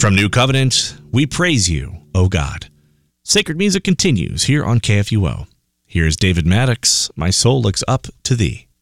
From New Covenant, we praise you, O God. Sacred music continues here on KFUO. Here's David Maddox, My Soul Looks Up to Thee.